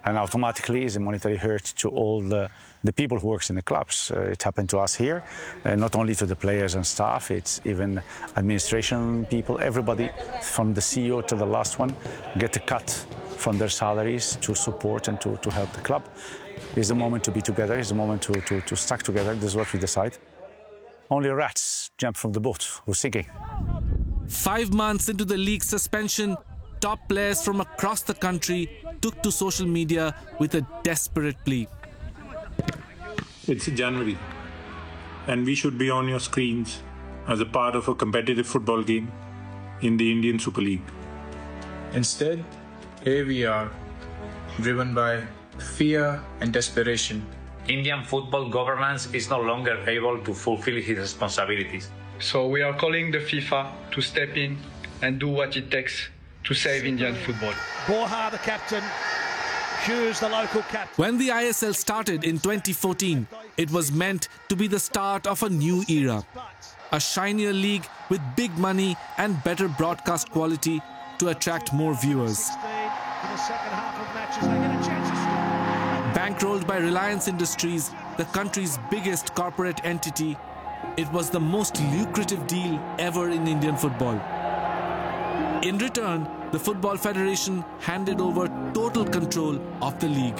and automatically is a monetary hurt to all the people who works in the clubs. It happened to us here, not only to the players and staff, it's even administration people, everybody from the CEO to the last one get a cut from their salaries to support and to help the club. It's a moment to be together, it's a moment to stick together, this is what we decide. Only rats jump from the boat, who's sinking. 5 months into the league's suspension, top players from across the country took to social media with a desperate plea. It's January, and we should be on your screens as a part of a competitive football game in the Indian Super League. Instead, here we are, driven by fear and desperation. Indian football governance is no longer able to fulfill its responsibilities. So we are calling the FIFA to step in and do what it takes to save Indian football. Borja, the captain, Hughes, the local captain. When the ISL started in 2014, it was meant to be the start of a new era. A shinier league with big money and better broadcast quality to attract more viewers. Bankrolled by Reliance Industries, the country's biggest corporate entity, it was the most lucrative deal ever in Indian football. In return, the Football Federation handed over total control of the league.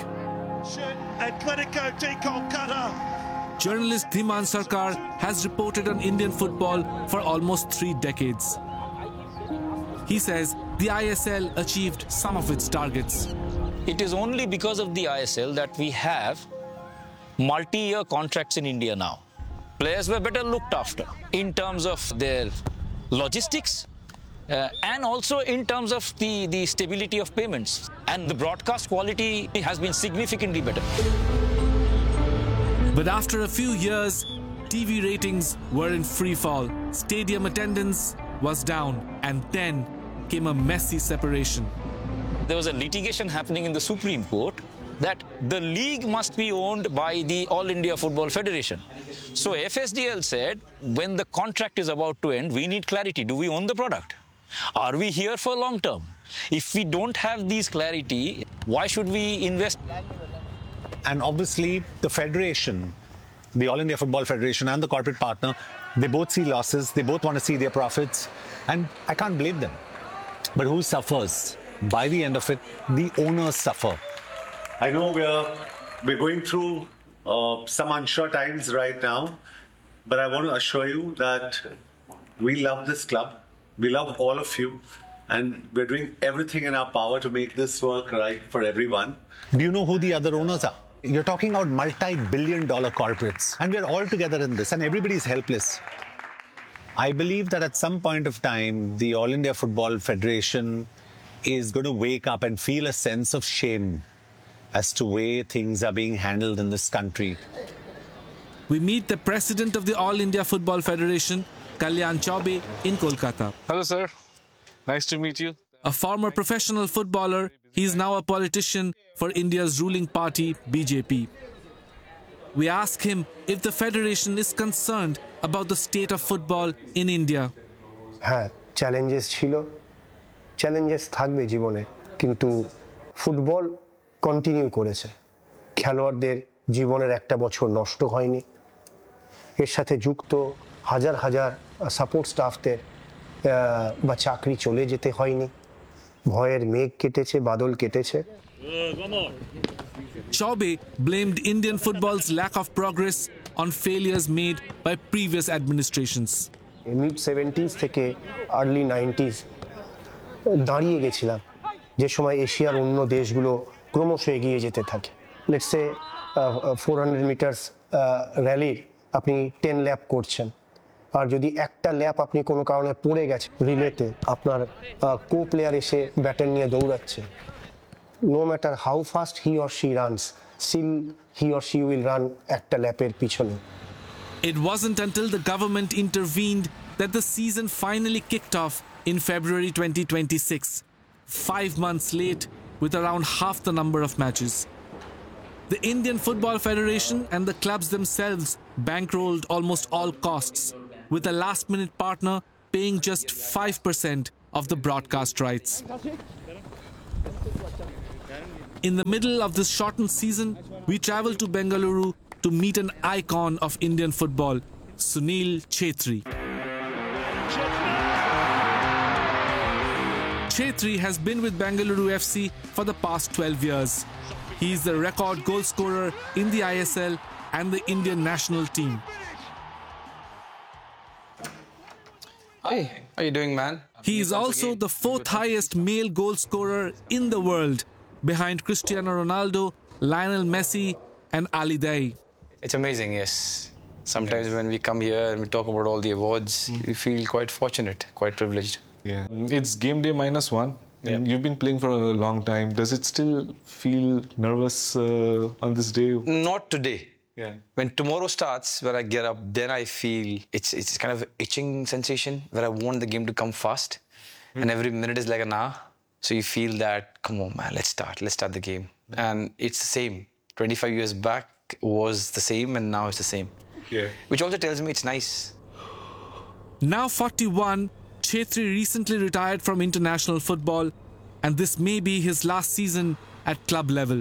Journalist Dhiman Sarkar has reported on Indian football for almost 3 decades. He says the ISL achieved some of its targets. It is only because of the ISL that we have multi-year contracts in India now. Players were better looked after in terms of their logistics and also in terms of the stability of payments. And the broadcast quality has been significantly better. But after a few years, TV ratings were in free fall. Stadium attendance was down, and then came a messy separation. There was a litigation happening in the Supreme Court that the league must be owned by the All India Football Federation. So FSDL said, when the contract is about to end, we need clarity. Do we own the product? Are we here for long term? If we don't have these clarity, why should we invest? And obviously, the federation, the All India Football Federation and the corporate partner, they both see losses. They both want to see their profits. And I can't blame them. But who suffers? By the end of it, the owners suffer. I know we're going through some unsure times right now, but I want to assure you that we love this club. We love all of you, and we're doing everything in our power to make this work right for everyone. Do you know who the other owners are? You're talking about multi-billion-dollar corporates, and we're all together in this, and everybody's helpless. I believe that at some point of time, the All India Football Federation is going to wake up and feel a sense of shame as to way things are being handled in this country. We meet the president of the All India Football Federation, Kalyan Chaubey, in Kolkata. Hello, sir. Nice to meet you. A former professional footballer, he is now a politician for India's ruling party, BJP. We ask him if the federation is concerned about the state of football in India. Challenges chilo, challenges থাকবে জীবনে, কিন্তু football continue করেছে। খেলোয়াড়দের জীবনের একটা বছর নষ্ট হয়নি। এর সাথে যুক্ত হাজার হাজার সাপোর্ট স্টাফদের বা চাকরি চলে যেতে হয়নি। ভয়ের মেঘ কেটেছে, বাদল কেটেছে। Chaubey blamed Indian football's lack of progress on failures made by previous administrations. Mid-70s থেকে early 90s দাঁড়িয়ে গেছিলাম, যে সময় এশিয়ার অন্য দেশগুলো ক্রমশ এগিয়ে যেতে থাকে। লেটস সে 400 মিটার্স র্যালির আপনি 10 ল্যাপ করছেন, আর যদি একটা ল্যাপ আপনি কোনো কারণে পড়ে গেছে রিলেতে, আপনার কো প্লেয়ার এসে ব্যাটন নিয়ে দৌড়াচ্ছে, no matter how fast he or she runs, still he or she will run একটা ল্যাপের পিছনে। It wasn't until the government intervened that the season finally kicked off in February 2026, 5 months late with around half the number of matches. The Indian Football Federation and the clubs themselves bankrolled almost all costs, with a last-minute partner paying just 5% of the broadcast rights. In the middle of this shortened season, we travel to Bengaluru to meet an icon of Indian football, Sunil Chhetri. Chhetri has been with Bengaluru FC for the past 12 years. He is the record goal scorer in the ISL and the Indian national team. Hey, how you doing, man? He is also the fourth highest male goal scorer in the world, behind Cristiano Ronaldo, Lionel Messi and Ali Daei. It's amazing, yes. Sometimes when we come here and we talk about all the awards, we feel quite fortunate, quite privileged. Yeah, it's game day -1. And you've been playing for a long time. Does it still feel nervous on this day? Not today. Yeah. When tomorrow starts, when I get up, then I feel it's kind of an itching sensation where I want the game to come fast. And every minute is like an hour. So you feel that, come on, man, let's start the game. And it's the same. 25 years back was the same and now it's the same. Yeah. Which also tells me it's nice. Now 41, Chhetri recently retired from international football, and this may be his last season at club level.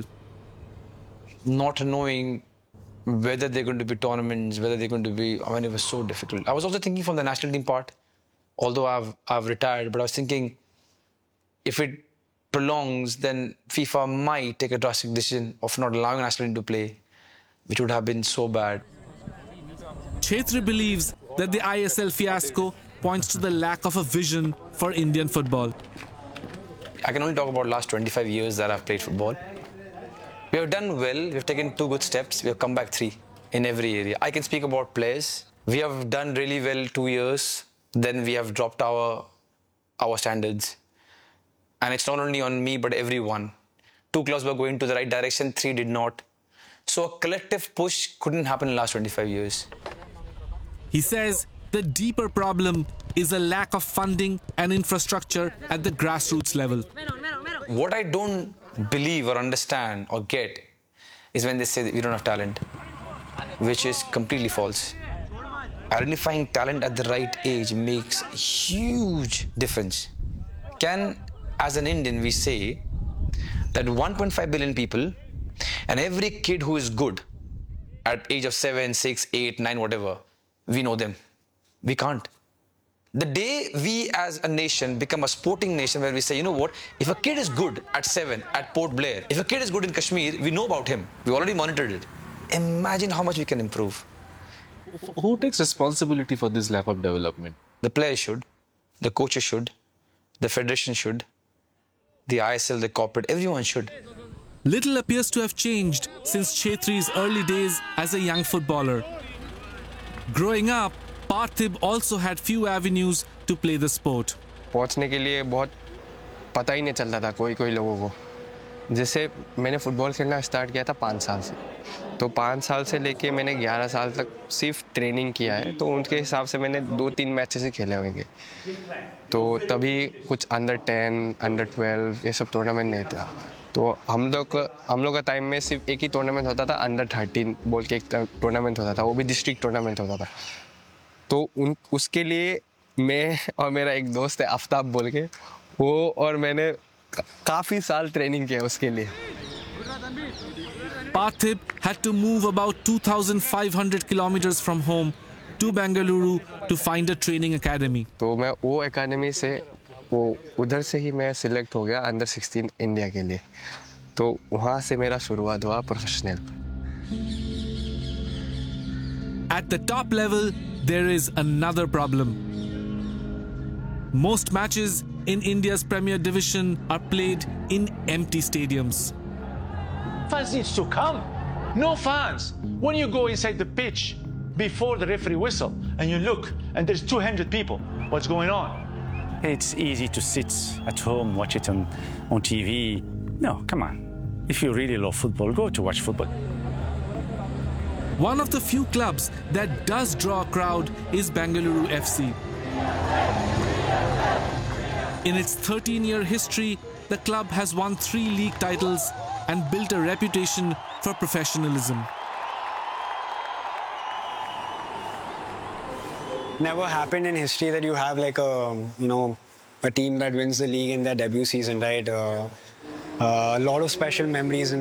Not knowing whether they're going to be tournaments, whether they're going to be, I mean, it was so difficult. I was also thinking from the national team part, although I've retired, but I was thinking if it prolongs, then FIFA might take a drastic decision of not allowing national team to play, which would have been so bad. Chhetri believes that the ISL fiasco points to the lack of a vision for Indian football. I can only talk about the last 25 years that I've played football. We have done well, we've taken 2 good steps, we have come back 3 in every area. I can speak about players. We have done really well 2 years, then we have dropped our standards. And it's not only on me, but everyone. 2 clubs were going to the right direction, 3 did not. So a collective push couldn't happen in the last 25 years. He says the deeper problem is a lack of funding and infrastructure at the grassroots level. What I don't believe or understand or get is when they say that we don't have talent, which is completely false. Identifying talent at the right age makes a huge difference. As an Indian, we say that 1.5 billion people and every kid who is good at age of 7, 6, 8, 9, whatever, we know them. We can't. The day we as a nation become a sporting nation where we say, you know what, if a kid is good at 7 at Port Blair, if a kid is good in Kashmir, we know about him. We already monitored it. Imagine how much we can improve. Who takes responsibility for this lack of development? The players should, the coaches should, the federation should, the ISL, the corporate, everyone should. Little appears to have changed since Chhetri's early days as a young footballer. Growing up, Parthiv also had few avenues to play the sport. पहुंचने के लिए बहुत पता ही नहीं चलता था कोई लोगों को. जैसे मैंने फुटबॉल खेलना स्टार्ट किया था 5 साल से, तो 5 साल से लेके मैंने 11 साल तक सिर्फ ट्रेनिंग किया है, तो उनके हिसाब से मैंने 2-3 मैचेस ही खेले होंगे. तो तभी कुछ अंडर 10, अंडर 12 ये सब टूर्नामेंट नहीं था. तो हम लोग का टाइम में सिर्फ एक ही टूर्नामेंट होता था, अंडर 13 बोल के एक टूर्नामेंट होता था, वो भी डिस्ट्रिक्ट टूर्नामेंट होता था. तो उसके लिए मैं और मेरा एक दोस्त है आफ्ताब बोल के, वो और मैंने काफ़ी साल ट्रेनिंग किया उसके लिए. Parthiv had to move about 2,500 kilometers from home to Bengaluru to find a training academy. तो मैं वो एकेडमी से उधर से ही मैं सिलेक्ट हो गया अंडर 16 इंडिया के लिए. तो वहाँ से मेरा शुरुआत हुआ professional. At the top level, there is another problem. Most matches in India's Premier Division are played in empty stadiums. Fans needs to come. No fans. When you go inside the pitch before the referee whistle and you look and there's 200 people, what's going on? It's easy to sit at home, watch it on TV. No, come on. If you really love football, go to watch football. One of the few clubs that does draw a crowd is Bengaluru FC. In its 13-year history, the club has won 3 league titles and built a reputation for professionalism. Never happened in history that you have like a team that wins the league in their debut season, right? A lot of special memories.